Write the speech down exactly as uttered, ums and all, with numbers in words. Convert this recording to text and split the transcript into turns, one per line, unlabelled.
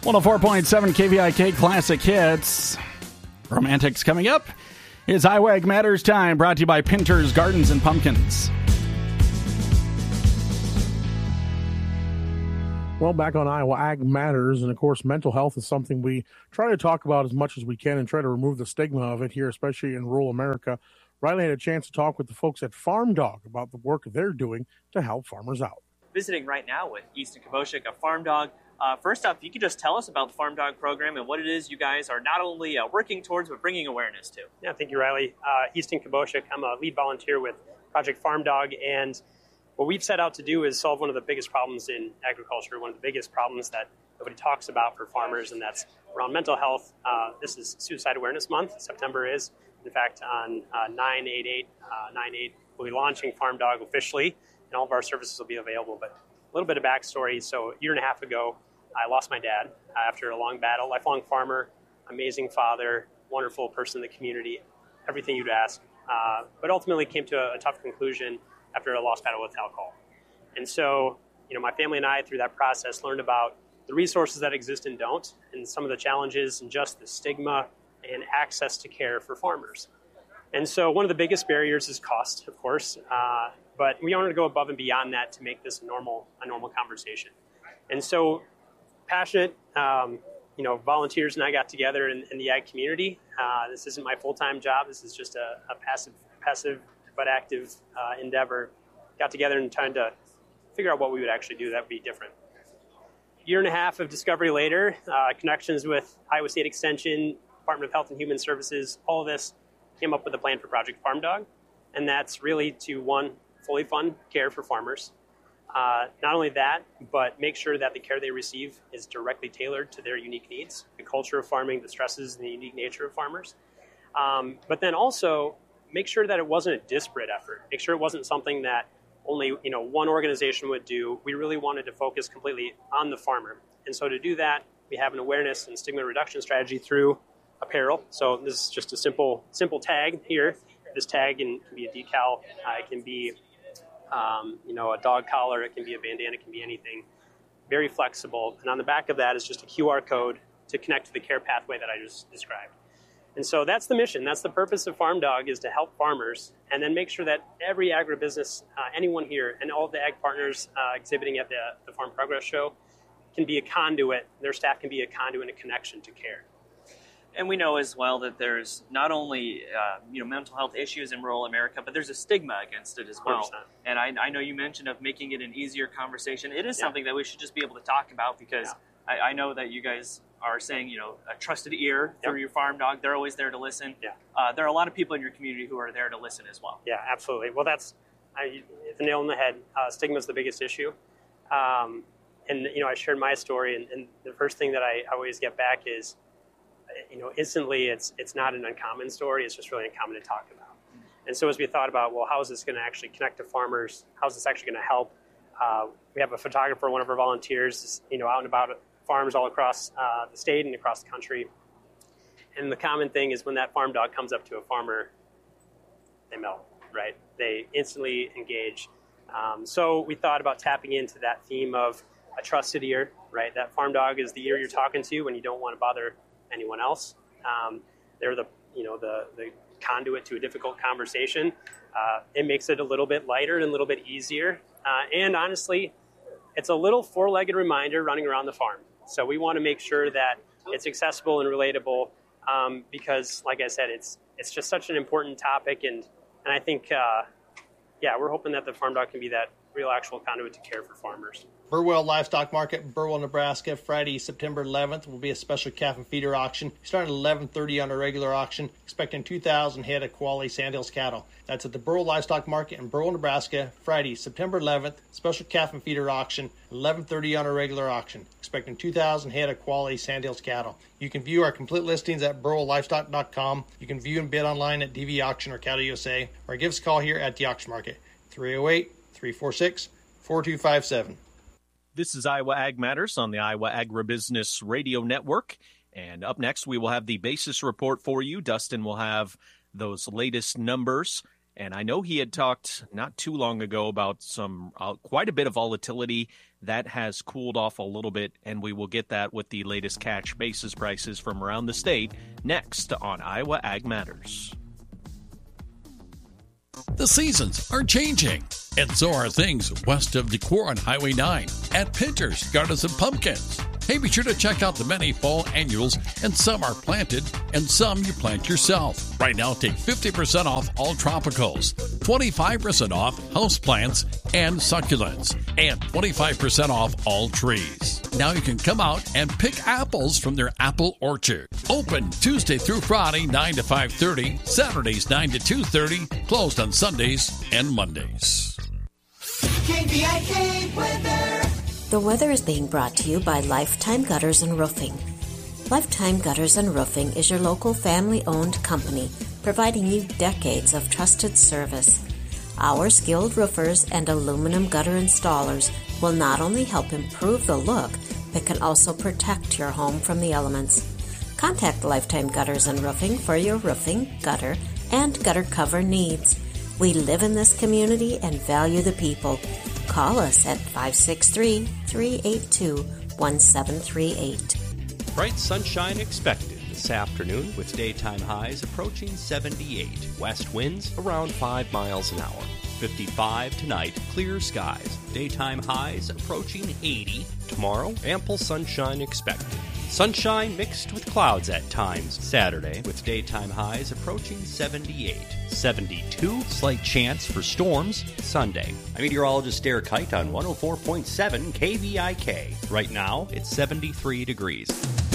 one oh four point seven K V I K Classic Hits. Romantics coming up. It's Iowa Ag Matters time, brought to you by Pinter's Gardens and Pumpkins.
Well, back on Iowa Ag Matters, and of course, mental health is something we try to talk about as much as we can and try to remove the stigma of it here, especially in rural America. Riley had a chance to talk with the folks at Farm Dog about the work they're doing to help farmers out.
Visiting right now with Easton Koboshik of Farm Dog. Uh, first off, you could just tell us about the Farm Dog program and what it is you guys are not only uh, working towards, but bringing awareness to.
Yeah, thank you, Riley. Uh, Easton Koboshik, I'm a lead volunteer with Project Farm Dog, and what we've set out to do is solve one of the biggest problems in agriculture, one of the biggest problems that nobody talks about for farmers, and that's around mental health. Uh, this is Suicide Awareness Month. September is. In fact, on uh, nine eight eight, nine eight, we'll be launching Farm Dog officially, and all of our services will be available. But a little bit of backstory. So a year and a half ago, I lost my dad after a long battle. Lifelong farmer, amazing father, wonderful person in the community, everything you'd ask. Uh, but ultimately came to a, a tough conclusion after a lost battle with alcohol. And so, you know, my family and I, through that process, learned about the resources that exist and don't, and some of the challenges and just the stigma and access to care for farmers. And so one of the biggest barriers is cost, of course, uh, but we wanted to go above and beyond that to make this a normal, a normal conversation. And so passionate, um, you know, volunteers and I got together in, in the ag community. Uh, this isn't my full-time job. This is just a, a passive, passive but active uh, endeavor. Got together and trying to figure out what we would actually do that would be different. Year and a half of discovery later, uh, connections with Iowa State Extension, Department of Health and Human Services, all of this came up with a plan for Project Farm Dog. And that's really to, one, fully fund care for farmers. Uh, not only that, but make sure that the care they receive is directly tailored to their unique needs, the culture of farming, the stresses and the unique nature of farmers. Um, but then also make sure that it wasn't a disparate effort. Make sure it wasn't something that only, you know, one organization would do. We really wanted to focus completely on the farmer. And so to do that, we have an awareness and stigma reduction strategy through apparel. So this is just a simple simple tag here. This tag can, can be a decal. Uh, it can be, um, you know, a dog collar. It can be a bandana. It can be anything. Very flexible. And on the back of that is just a Q R code to connect to the care pathway that I just described. And so that's the mission. That's the purpose of Farm Dog, is to help farmers and then make sure that every agribusiness, uh, anyone here, and all of the ag partners uh, exhibiting at the, the Farm Progress Show can be a conduit. Their staff can be a conduit and a connection to care.
And we know as well that there's not only uh, you know mental health issues in rural America, but there's a stigma against it as well. one hundred percent. And I, I know you mentioned of making it an easier conversation. It is yeah. something that we should just be able to talk about, because yeah. I, I know that you guys are saying, you know, a trusted ear yep. through your Farm Dog. They're always there to listen. Yeah. Uh, there are a lot of people in your community who are there to listen as well.
Yeah, absolutely. Well, that's I, hit the nail on the head. Uh, stigma is the biggest issue. Um, and, you know, I shared my story, and, and the first thing that I always get back is, you know, instantly it's it's not an uncommon story. It's just really uncommon to talk about. And so as we thought about, well, how is this going to actually connect to farmers? How is this actually going to help? Uh, we have a photographer, one of our volunteers, you know, out and about farms all across uh, the state and across the country. And the common thing is when that farm dog comes up to a farmer, they melt, right? They instantly engage. Um, so we thought about tapping into that theme of a trusted ear, right? That farm dog is the ear you're talking to when you don't want to bother anyone else. Um, they're the, you know, the, the conduit to a difficult conversation. Uh, it makes it a little bit lighter and a little bit easier. Uh, and honestly, it's a little four-legged reminder running around the farm. So we want to make sure that it's accessible and relatable um, because, like I said, it's it's just such an important topic. And, and I think, uh, yeah, we're hoping that the Farm Dog can be that real actual conduit to care for farmers.
Burwell Livestock Market in Burwell, Nebraska, Friday, September eleventh, will be a special calf and feeder auction. Starting at eleven thirty on a regular auction, expecting two thousand head of quality Sandhills cattle. That's at the Burwell Livestock Market in Burwell, Nebraska, Friday, September eleventh, special calf and feeder auction, eleven thirty on a regular auction, expecting two thousand head of quality Sandhills cattle. You can view our complete listings at burwell livestock dot com. You can view and bid online at D V Auction or Cattle U S A, or give us a call here at the auction market, three oh eight, three four six, four two five seven.
This is Iowa Ag Matters on the Iowa Agribusiness Radio Network. And up next, we will have the basis report for you. Dustin will have those latest numbers. And I know he had talked not too long ago about some uh, quite a bit of volatility That has cooled off a little bit, and we will get that with the latest catch basis prices from around the state next on Iowa Ag Matters.
The seasons are changing, and so are things west of Decorah on Highway nine at Pinter's Gardens and Pumpkins. Hey, be sure to check out the many fall annuals, and some are planted, and some you plant yourself. Right now, take fifty percent off all tropicals, twenty-five percent off houseplants and succulents, and twenty-five percent off all trees. Now you can come out and pick apples from their apple orchard. Open Tuesday through Friday, nine to five thirty, Saturdays, nine to two thirty, closed on Sundays and Mondays.
K V I K weather.
The weather is being brought to you by Lifetime Gutters and Roofing. Lifetime Gutters and Roofing is your local family-owned company, providing you decades of trusted service. Our skilled roofers and aluminum gutter installers will not only help improve the look, but can also protect your home from the elements. Contact Lifetime Gutters and Roofing for your roofing, gutter, and gutter cover needs. We live in this community and value the people. Call us at five six three, three eight two, one seven three eight.
Bright sunshine expected this afternoon with daytime highs approaching seventy-eight. West winds around five miles an hour. fifty-five tonight, clear skies. Daytime highs approaching eighty. Tomorrow, ample sunshine expected. Sunshine mixed with clouds at times Saturday with daytime highs approaching seventy-eight. seventy-two, slight chance for storms Sunday. I'm meteorologist Derek Kite on one oh four point seven K V I K. Right now, it's seventy-three degrees.